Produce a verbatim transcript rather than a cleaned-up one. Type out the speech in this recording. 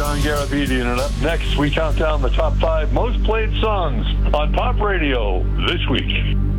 John Garabedian, and up next we count down the top five most played songs on Pop Radio this week.